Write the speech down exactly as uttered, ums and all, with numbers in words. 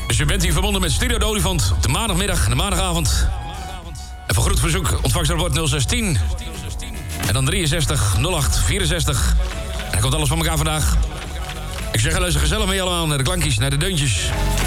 Dus je bent hier verbonden met Studio de Olifant op de maandagmiddag en de maandagavond. En voor groet verzoek ontvangstrapport nul zes tien. En dan drieënzestig nul acht vierenzestig. En dan komt alles van elkaar vandaag. Ik zeg, luister gezellig mee allemaal naar de klankjes, naar de deuntjes.